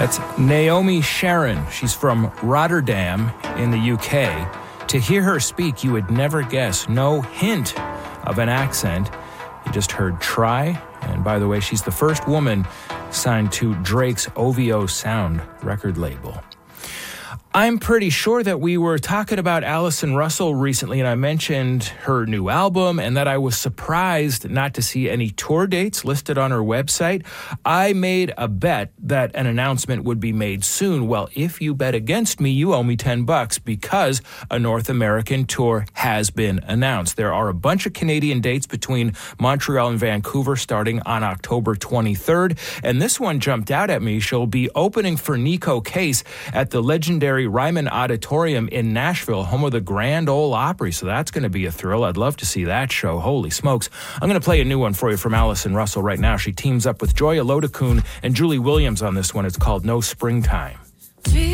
That's Naomi Sharon. She's from Rotterdam in the UK. To hear her speak, you would never guess. No hint of an accent. You just heard Try. And by the way, she's the first woman signed to Drake's OVO Sound record label. I'm pretty sure that we were talking about Allison Russell recently, and I mentioned her new album and that I was surprised not to see any tour dates listed on her website. I made a bet that an announcement would be made soon. Well, if you bet against me, you owe me $10 because a North American tour has been announced. There are a bunch of Canadian dates between Montreal and Vancouver starting on October 23rd, and this one jumped out at me. She'll be opening for Nico Case at the legendary Ryman Auditorium in Nashville, home of the Grand Ole Opry. So that's going to be a thrill. I'd love to see that show. Holy smokes. I'm going to play a new one for you from Allison Russell right now. She teams up with Joya Lodakun and Julie Williams on this one. It's called No Springtime.